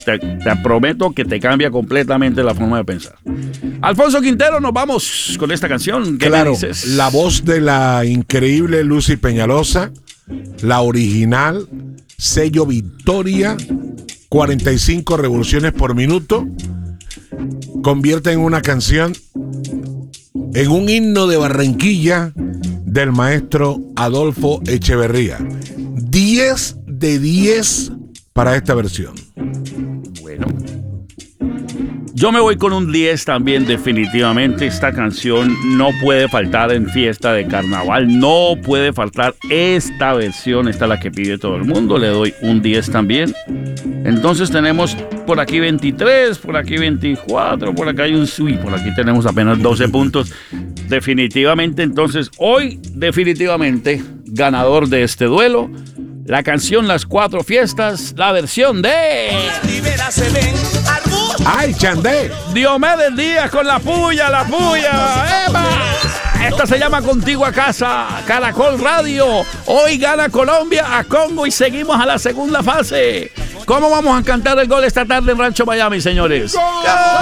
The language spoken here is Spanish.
Te prometo que te cambia completamente la forma de pensar. Alfonso Quintero, nos vamos con esta canción. ¿Qué me dices? La voz de la increíble Lucy Peñalosa, la original, sello Victoria, 45 revoluciones por minuto, convierte en una canción, en un himno de Barranquilla del maestro Adolfo Echeverría. 10 de 10 para esta versión. Bueno, yo me voy con un 10 también, definitivamente. Esta canción no puede faltar en fiesta de carnaval, no puede faltar esta versión. Esta es la que pide todo el mundo, le doy un 10 también. Entonces tenemos por aquí 23, por aquí 24, por acá hay un por aquí tenemos apenas 12 puntos. Definitivamente, entonces, hoy definitivamente ganador de este duelo, la canción Las Cuatro Fiestas, la versión de... ¡Ay, Chandé! Diomedes Díaz con la puya, la puya. ¡Eva! Esta se llama Contigo a Casa, Caracol Radio. Hoy gana Colombia a Congo y seguimos a la segunda fase. ¿Cómo vamos a cantar el gol esta tarde en Rancho Miami, señores?